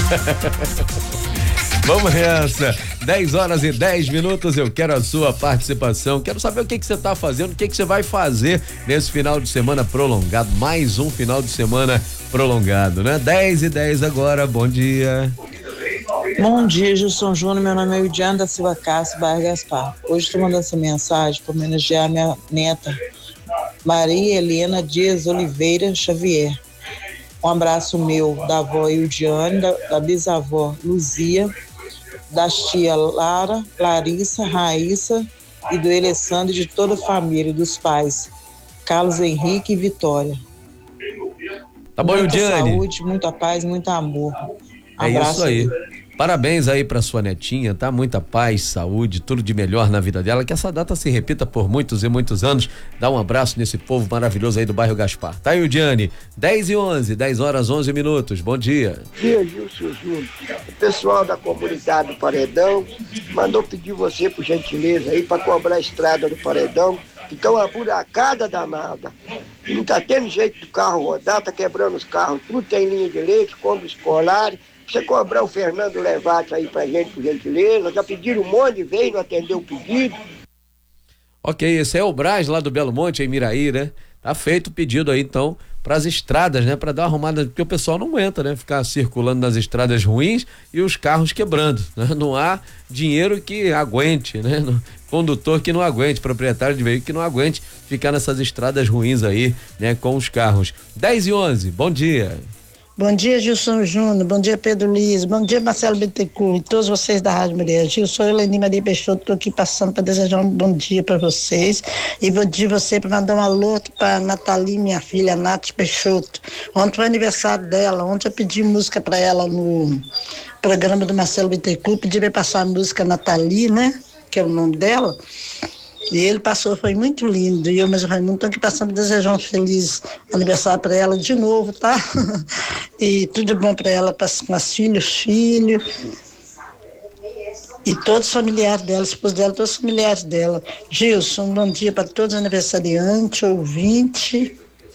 Vamos nessa, 10h10, eu quero a sua participação, quero saber o que você tá fazendo, o que você vai fazer nesse final de semana prolongado, mais um final de semana prolongado, né? 10h10 agora, bom dia. Bom dia, Gilson Júnior, meu nome é Eudiana da Silva Castro, bairro Gaspar. Hoje estou mandando essa mensagem para homenagear minha neta, Maria Helena Dias Oliveira Xavier. Um abraço meu da avó Eudiane, da bisavó Luzia, das tia Lara, Larissa, Raíssa e do Alessandro e de toda a família, dos pais, Carlos Henrique e Vitória. Tá bom, Eudiane? Muita saúde, muita paz, muito amor. Abraço. É isso aí. Parabéns aí pra sua netinha, tá? Muita paz, saúde, tudo de melhor na vida dela, que essa data se repita por muitos e muitos anos. Dá um abraço nesse povo maravilhoso aí do bairro Gaspar. Tá, Eudiane? 10h11, 10h11. Bom dia. Bom dia, Gilson Júnior. O pessoal da comunidade do Paredão mandou pedir você, por gentileza, aí pra cobrar a estrada do Paredão, que tá uma buracada danada. Não tá tendo jeito do carro rodar, tá quebrando os carros, tudo tem linha de leite, combo escolar. Você cobrar o Fernando Levato aí pra gente, por gentileza. Já pediram um monte de vezes, não atendeu o pedido. Ok, esse é o Brás lá do Belo Monte, em Miraí, né? Tá feito o pedido aí, então, pras estradas, né? Pra dar uma arrumada, porque o pessoal não aguenta, né? Ficar circulando nas estradas ruins e os carros quebrando, né? Não há dinheiro que aguente, né? Condutor que não aguente, proprietário de veículo que não aguente ficar nessas estradas ruins aí, né? Com os carros. 10h11, bom dia. Bom dia, Gilson Júnior, bom dia, Pedro Luiz, bom dia, Marcelo Bittencourt e todos vocês da Rádio Mulher. Gilson, eu, Eleni Maria Peixoto, estou aqui passando para desejar um bom dia para vocês e vou pedir você para mandar um alô para Nathalie, minha filha, Nath Peixoto. Ontem foi aniversário dela, ontem eu pedi música para ela no programa do Marcelo Bittencourt, pedi para passar a música Nathalie, né, que é o nome dela. E ele passou, foi muito lindo. E eu, mas o Raimundo, estou aqui passando para desejar um feliz aniversário para ela de novo, tá? E tudo bom para ela, com as filhas, filho. E todos os familiares dela, esposa dela, todos os familiares dela. Gilson, um bom dia para todos os aniversariantes, ouvintes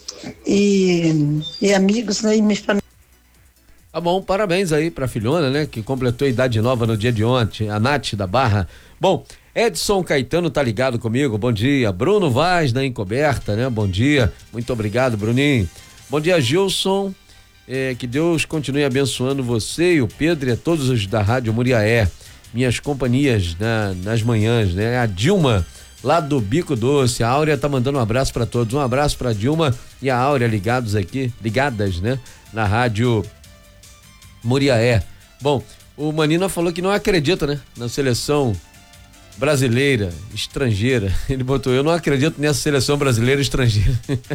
e amigos, né? E minha família. Tá bom, parabéns aí pra filhona, né? Que completou a idade nova no dia de ontem, a Nath da Barra. Bom, Edson Caetano tá ligado comigo, bom dia. Bruno Vaz da Encoberta, né? Bom dia, muito obrigado, Bruninho. Bom dia, Gilson, que Deus continue abençoando você e o Pedro e a todos os da Rádio Muriaé, minhas companhias nas manhãs, né? A Dilma, lá do Bico Doce, a Áurea tá mandando um abraço pra todos, um abraço pra Dilma e a Áurea ligadas, né? Na Rádio Muriaé. Bom, o Manina falou que não acredita, né? Na seleção brasileira, estrangeira. Ele botou, eu não acredito nessa seleção brasileira estrangeira.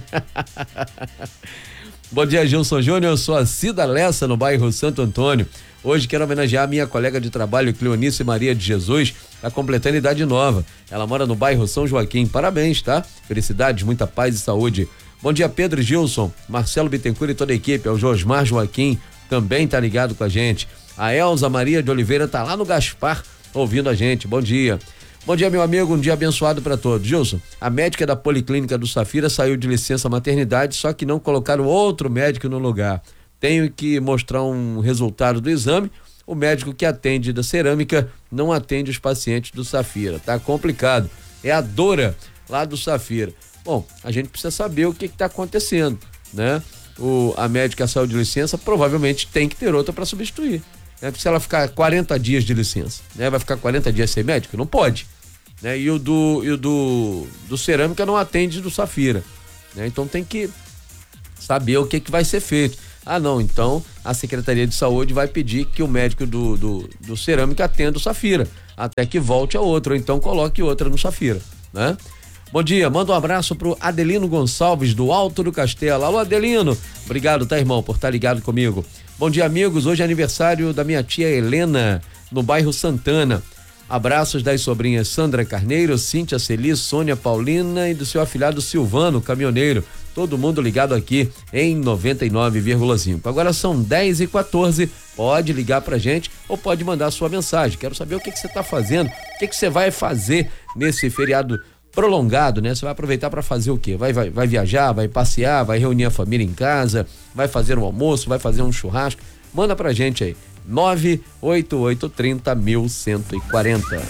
Bom dia, Gilson Júnior, eu sou a Cida Lessa, no bairro Santo Antônio. Hoje quero homenagear a minha colega de trabalho, Cleonice Maria de Jesus, tá completando idade nova. Ela mora no bairro São Joaquim. Parabéns, tá? Felicidades, muita paz e saúde. Bom dia, Pedro e Gilson, Marcelo Bittencourt e toda a equipe. É o Josmar Joaquim, também tá ligado com a gente. A Elza Maria de Oliveira tá lá no Gaspar, ouvindo a gente. Bom dia. Bom dia, meu amigo, um dia abençoado para todos. Gilson, a médica da Policlínica do Safira saiu de licença maternidade, só que não colocaram outro médico no lugar. Tenho que mostrar um resultado do exame. O médico que atende da Cerâmica não atende os pacientes do Safira. Tá complicado. É a Dora lá do Safira. Bom, a gente precisa saber o que tá acontecendo, né? A médica saiu de licença, provavelmente tem que ter outra para substituir. Né? Se ela ficar 40 dias de licença, né? Vai ficar 40 dias sem médico? Não pode. Né? E o do Cerâmica não atende do Safira. Né? Então tem que saber o que vai ser feito. Ah, não, então a Secretaria de Saúde vai pedir que o médico do Cerâmica atenda o Safira, até que volte a outro, ou então coloque outra no Safira, né? Bom dia, manda um abraço pro Adelino Gonçalves, do Alto do Castelo. Alô, Adelino, obrigado, tá, irmão, por estar ligado comigo. Bom dia, amigos, hoje é aniversário da minha tia Helena, no bairro Santana. Abraços das sobrinhas Sandra Carneiro, Cíntia Celis, Sônia Paulina e do seu afilhado Silvano, caminhoneiro. Todo mundo ligado aqui em 99,5. Agora são 10h14, pode ligar pra gente ou pode mandar sua mensagem. Quero saber o que você tá fazendo, o que você vai fazer nesse feriado prolongado, né? Você vai aproveitar para fazer o quê? Vai viajar, vai passear, vai reunir a família em casa, vai fazer um almoço, vai fazer um churrasco? Manda pra gente aí. 98830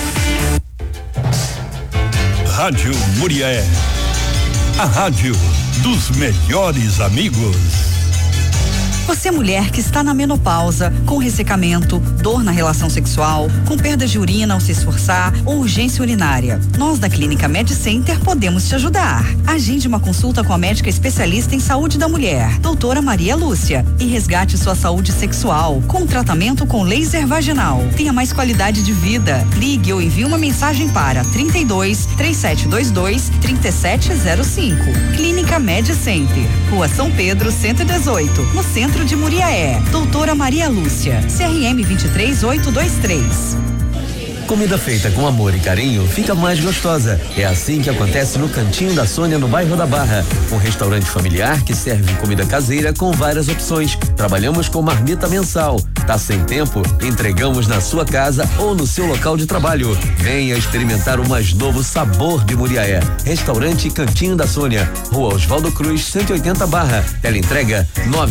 Rádio Muriaé, a rádio dos melhores amigos. Você, mulher que está na menopausa, com ressecamento, dor na relação sexual, com perdas de urina ao se esforçar ou urgência urinária. Nós da Clínica Med Center podemos te ajudar. Agende uma consulta com a médica especialista em saúde da mulher, doutora Maria Lúcia, e resgate sua saúde sexual com tratamento com laser vaginal. Tenha mais qualidade de vida. Ligue ou envie uma mensagem para 32 3722 3705. Clínica Med Center, Rua São Pedro 118, no centro de Muriaé. Doutora Maria Lúcia, CRM 23823. Comida feita com amor e carinho fica mais gostosa. É assim que acontece no Cantinho da Sônia, no bairro da Barra. Um restaurante familiar que serve comida caseira com várias opções. Trabalhamos com marmita mensal. Tá sem tempo? Entregamos na sua casa ou no seu local de trabalho. Venha experimentar o mais novo sabor de Muriaé. Restaurante Cantinho da Sônia, Rua Oswaldo Cruz, 180 Barra. Teleentrega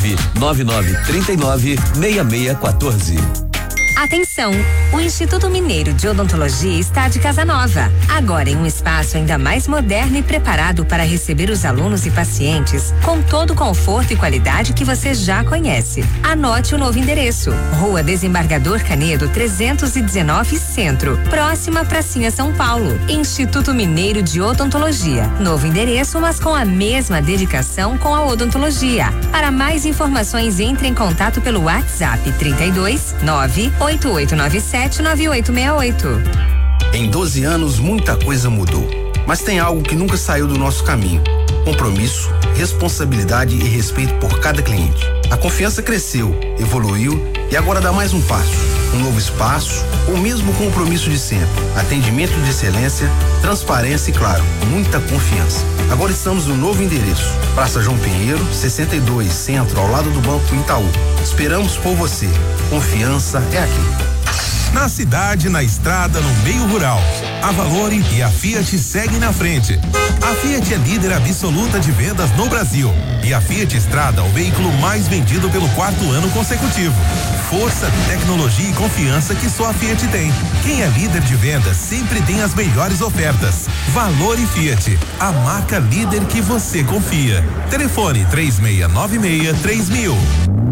999396614. Atenção! O Instituto Mineiro de Odontologia está de casa nova. Agora em um espaço ainda mais moderno e preparado para receber os alunos e pacientes com todo o conforto e qualidade que você já conhece. Anote o novo endereço: Rua Desembargador Canedo 319 Centro, próxima à Pracinha São Paulo. Instituto Mineiro de Odontologia. Novo endereço, mas com a mesma dedicação com a odontologia. Para mais informações, entre em contato pelo WhatsApp 32 988979868. Em 12 anos, muita coisa mudou. Mas tem algo que nunca saiu do nosso caminho: compromisso, responsabilidade e respeito por cada cliente. A confiança cresceu, evoluiu e agora dá mais um passo. Um novo espaço, o mesmo compromisso de sempre. Atendimento de excelência, transparência e, claro, muita confiança. Agora estamos no novo endereço: Praça João Pinheiro, 62, Centro, ao lado do Banco Itaú. Esperamos por você. Confiança é aqui. Na cidade, na estrada, no meio rural, a Valore e a Fiat seguem na frente. A Fiat é líder absoluta de vendas no Brasil e a Fiat Strada, o veículo mais vendido pelo 4º ano consecutivo. Força, tecnologia e confiança que só a Fiat tem. Quem é líder de vendas sempre tem as melhores ofertas. Valore Fiat, a marca líder que você confia. Telefone 3696-3000.